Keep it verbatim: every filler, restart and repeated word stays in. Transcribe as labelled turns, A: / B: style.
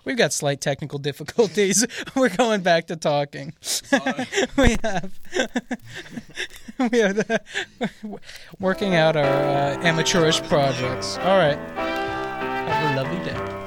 A: We've got slight technical difficulties. We're going back to talking. we have we are the, working out our uh, amateurish projects. All right. Have a lovely day.